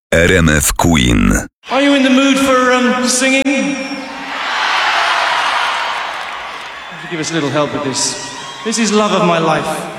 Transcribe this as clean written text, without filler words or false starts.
RMF Queen. Are you in the mood for singing? Give us a little help with this. This is Love of My Life.